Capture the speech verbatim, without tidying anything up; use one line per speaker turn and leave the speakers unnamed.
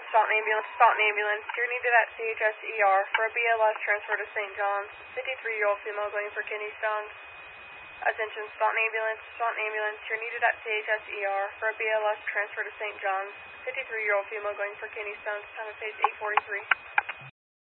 Staunton Ambulance, Staunton Ambulance. You're needed at C H S E R for a B L S transfer to Saint John's. fifty-three-year-old female going for kidney stones. Attention, Staunton Ambulance, Staunton Ambulance. You're needed at C H S E R for a B L S transfer to Saint John's. fifty-three-year-old female going for kidney stones. Time of phase eight forty-three.